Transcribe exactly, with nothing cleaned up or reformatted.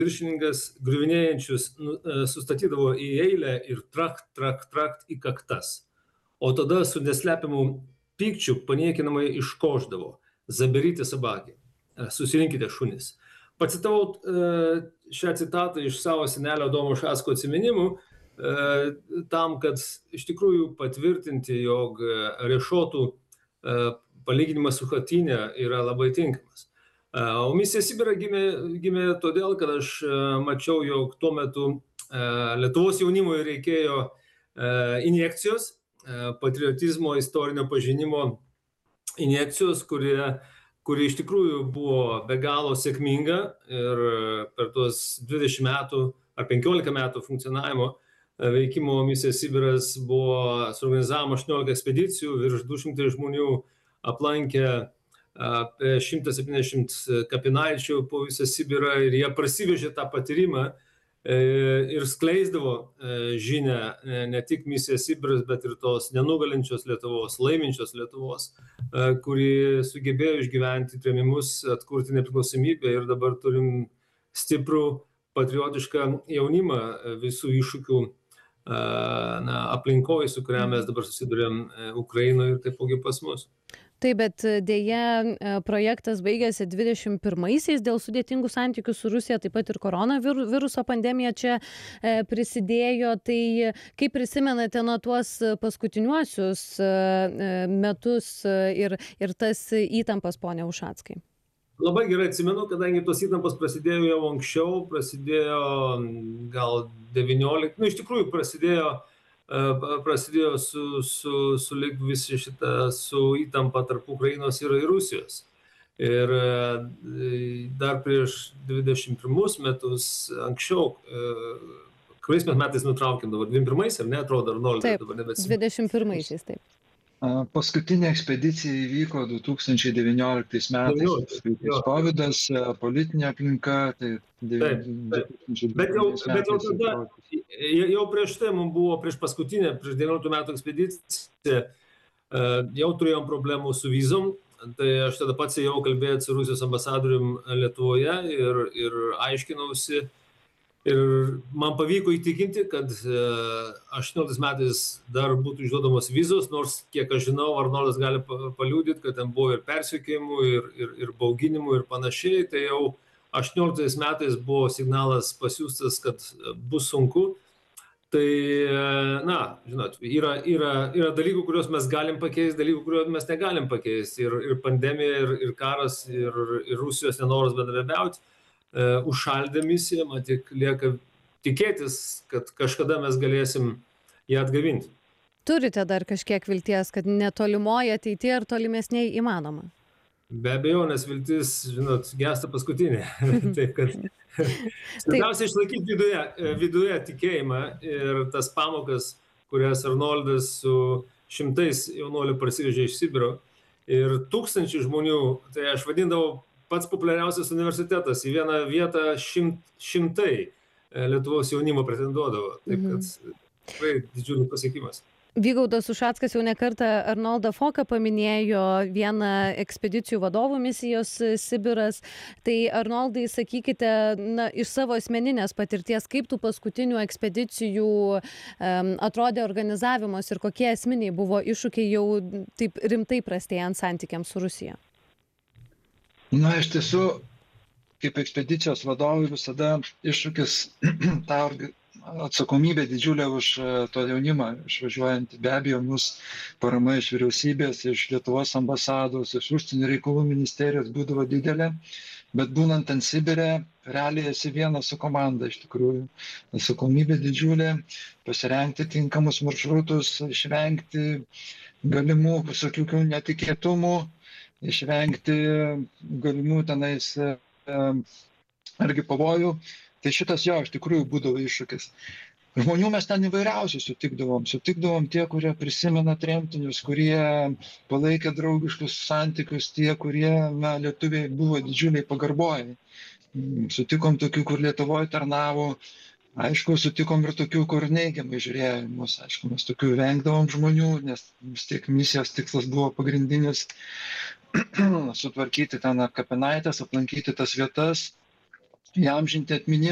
viršininkas griuvinėjančius nu, e, sustatydavo į eilę ir trakt, trakt, trakt į kaktas. O tada su neslepiamu pykčiu paniekinamai iškoždavo: "Zaberyti sabakį, susirinkite šunis." Pacitavau e, šią citatą iš savo senelio Adomo Ušacko atsiminimų, e, tam, kad iš tikrųjų patvirtinti, jog Rešotų e, palyginimas su Chatyne yra labai tinkamas. E, o misija Sibirą gimė, gimė todėl, kad aš e, mačiau, jog tuo metu e, Lietuvos jaunimui reikėjo e, injekcijos, e, patriotizmo, istorinio pažinimo injekcijos, kurie kuri iš tikrųjų buvo be galo sėkminga ir per tuos dvidešimt metų ar penkiolika metų funkcionavimo veikimo misija Sibiras buvo suorganizavimo aštuoniolika ekspedicijų, virš du šimtai žmonių aplankė apie šimtas septyniasdešimt kapinaičių po visą Sibirą ir jie prasivežė tą patyrimą ir skleisdavo žinią ne tik misija Sibiras, bet ir tos nenugalinčios Lietuvos, laiminčios Lietuvos, kuri sugebėjo išgyventi trėmimus, atkurti nepriklausomybę ir dabar turim stiprų patriotišką jaunimą visų iššūkių na, aplinkoje, su kuria mes dabar susidurėm Ukrainoje ir taipogi pas mus. Taip, bet dėja projektas baigėsi dvidešimt pirmaisiais dėl sudėtingų santykių su Rusija, taip pat ir koronaviruso pandemija čia prisidėjo. Tai kaip prisimenate nuo tuos paskutiniuosius metus ir, ir tas įtampas, ponia Ušackai? Labai gerai atsimenu, kadangi tos įtampos prasidėjo jau anksčiau, prasidėjo gal devyniolika, nu iš tikrųjų prasidėjo prasidėjo su, su, su lyg visi šitą, su įtampa tarp Ukrainos ir Rusijos. Ir dar prieš dvidešimt pirmus metus anksčiau, kuriais mes metais nutraukėm dabar, dvidešimt pirmais, ar ne, atrodo, Arnoldas dabar nebeatsimenu. dvidešimt pirmaisiais, taip. Paskutinė ekspedicija įvyko du tūkstančiai devynioliktais metais. Kovidas, politinė aplinka, tai Taip, taip. Bet jau, bet jau tada, jau prieš tai mums buvo, prieš paskutinę, prieš devynioliktų metų ekspediciją, jau turėjom problemų su vizom, tai aš tada pats jau kalbėjau su Rusijos ambasadorium Lietuvoje ir, ir aiškinausi. Ir man pavyko įtikinti, kad aštuonioliktais metais dar būtų išduodamos vizos, nors, kiek aš žinau, Arnoldas gali paliudyti, kad ten buvo ir persekiojimų, ir, ir, ir bauginimų, ir panašiai. Tai jau aštuonioliktais metais buvo signalas pasiūstas, kad bus sunku. Tai, na, žinot, yra, yra, yra dalykų, kuriuos mes galim pakeisti, dalykų, kuriuos mes negalim pakeisti. Ir, ir pandemija, ir, ir karas, ir, ir Rusijos nenoras bendradarbiauti Uh, užšaldė misiją, man tik lieka tikėtis, kad kažkada mes galėsim ją atgavinti. Turite dar kažkiek vilties, kad netolimoje ateityje ar tolimesnėje įmanoma? Be abejo, nes viltis, žinot, gęsta paskutinė. Taip, kad svarbiausia išlaikyti viduje, viduje tikėjimą ir tas pamokas, kurias Arnoldas su šimtais jaunuolių parsivežė iš Sibiro ir tūkstančių žmonių, tai aš vadindavau pats populiariausias universitetas, į vieną vietą šimt, šimtai Lietuvos jaunimo pretenduodavo. Taip kad tikrai didžiulis pasiekimas. Vygaudas Ušackas jau ne kartą Arnoldą Foką paminėjo, vieną ekspedicijų vadovų misijos Sibiras. Tai Arnoldai, sakykite, na, iš savo asmeninės patirties, kaip tų paskutinių ekspedicijų um, atrodė organizavimas ir kokie esminiai buvo iššūkiai jau taip rimtai prastėjant santykiams su Rusija? Na, iš tiesų, kaip ekspedicijos vadovai visada iššūkis tą atsakomybė didžiulė už to jaunimą, išvažiuojant, be abejo, mūsų parama iš vyriausybės, iš Lietuvos ambasados, iš užsienio reikalų ministerijos būdavo didelė, bet būnant ant Sibire, realiai esi vienas su komanda, iš tikrųjų. Atsakomybė didžiulė, pasirengti tinkamus maršrutus, išvengti galimų visokių netikėtumų, išvengti galimų tenais argi pavojų. Tai šitas jo, iš tikrųjų būdavo iššūkis. Žmonių mes ten įvairiausių sutikdavom. Sutikdavom tie, kurie prisimena tremtinius, kurie palaikė draugiškus santykius, tie, kurie, na, lietuviai buvo didžiuliai pagarbojai. Sutikom tokių, kur Lietuvoje tarnavo. Aišku, sutikom ir tokių, kur neigiamai žiūrėjo mus. Aišku, mes tokių vengdavom žmonių, nes vis tiek misijos tikslas buvo pagrindinis sutvarkyti ten kapinaitės, aplankyti tas vietas, įamžinti atminimą.